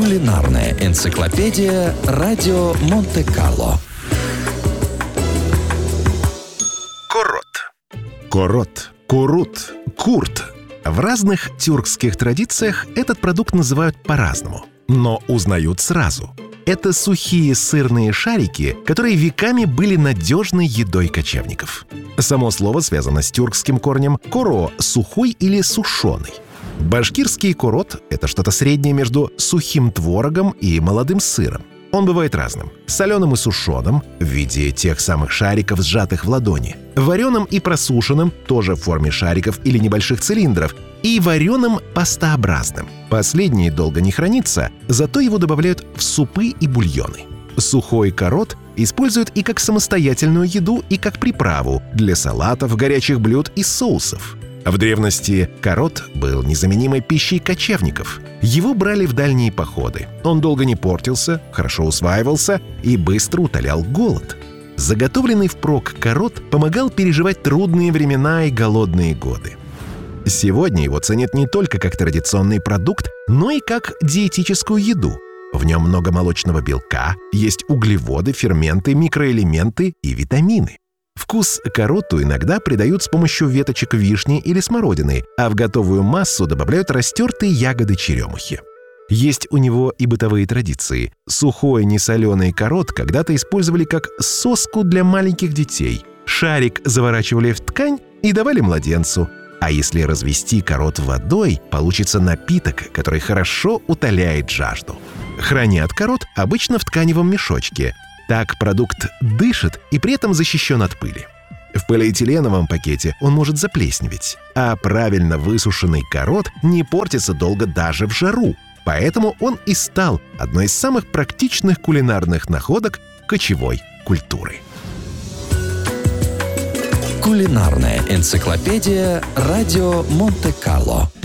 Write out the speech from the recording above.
Кулинарная энциклопедия «Радио Монте-Карло». Корот, курут, курт. В разных тюркских традициях этот продукт называют по-разному, но узнают сразу. Это сухие сырные шарики, которые веками были надежной едой кочевников. Само слово связано с тюркским корнем «коро» — сухой или сушеный. Башкирский корот — это что-то среднее между сухим творогом и молодым сыром. Он бывает разным – соленым и сушеным, в виде тех самых шариков, сжатых в ладони, вареным и просушенным, тоже в форме шариков или небольших цилиндров, и вареным пастообразным. Последний долго не хранится, зато его добавляют в супы и бульоны. Сухой корот используют и как самостоятельную еду, и как приправу для салатов, горячих блюд и соусов. В древности корот был незаменимой пищей кочевников. Его брали в дальние походы. Он долго не портился, хорошо усваивался и быстро утолял голод. Заготовленный впрок корот помогал переживать трудные времена и голодные годы. Сегодня его ценят не только как традиционный продукт, но и как диетическую еду. В нем много молочного белка, есть углеводы, ферменты, микроэлементы и витамины. Вкус короту иногда придают с помощью веточек вишни или смородины, а в готовую массу добавляют растертые ягоды черемухи. Есть у него и бытовые традиции. Сухой несоленый корот когда-то использовали как соску для маленьких детей. Шарик заворачивали в ткань и давали младенцу. А если развести корот водой, получится напиток, который хорошо утоляет жажду. Хранят корот обычно в тканевом мешочке. Так продукт дышит и при этом защищен от пыли. В полиэтиленовом пакете он может заплесневеть, а правильно высушенный корот не портится долго даже в жару. Поэтому он и стал одной из самых практичных кулинарных находок кочевой культуры. Кулинарная энциклопедия «Радио Монте-Карло».